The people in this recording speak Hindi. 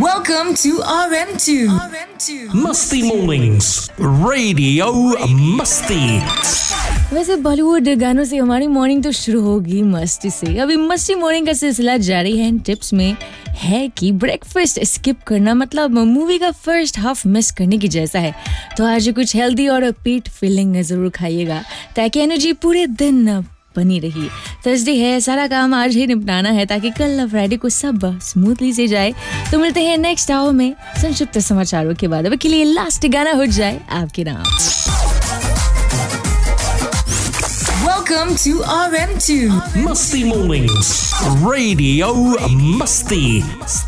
Welcome to RM2. मस्ती मॉर्निंग्स रेडियो मस्ती। वैसे बॉलीवुड गानों से हमारी मॉर्निंग तो शुरू होगी मस्ती से। अभी मस्ती मॉर्निंग का सिलसिला जारी है। टिप्स में है कि ब्रेकफास्ट स्किप करना मतलब मूवी का फर्स्ट हाफ मिस करने की जैसा है। तो आज कुछ हेल्दी और पेट फिलिंग जरूर खाइएगा ताकि एनर्जी पूरे दिन बनी रही। थर्सडे है, सारा काम आज ही निपटाना है ताकि कल फ्राइडे को सब स्मूथली से जाए। तो मिलते हैं नेक्स्ट आवर में संक्षिप्त समाचारों के बाद। अब के लिए लास्ट गाना हो जाए आपके नाम। Welcome to RM2. मस्ती मॉर्निंग्स रेडियो मस्ती।